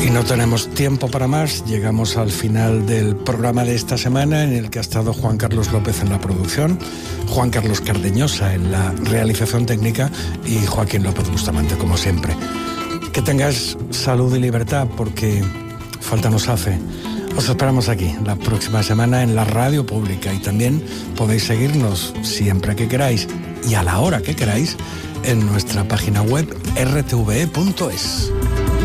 Y no tenemos tiempo para más. Llegamos al final del programa de esta semana, en el que ha estado Juan Carlos López en la producción, Juan Carlos Cardeñosa en la realización técnica y Joaquín López Bustamante, como siempre. Que tengáis salud y libertad, porque falta nos hace. Os esperamos aquí la próxima semana en la radio pública, y también podéis seguirnos siempre que queráis y a la hora que queráis en nuestra página web rtve.es.